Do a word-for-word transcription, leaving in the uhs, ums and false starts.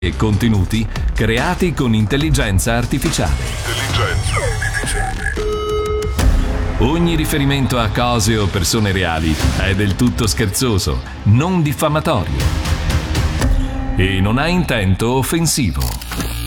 e contenuti creati con intelligenza artificiale. Intelligenza artificiale. Ogni riferimento a cose o persone reali è del tutto scherzoso, non diffamatorio e non ha intento offensivo.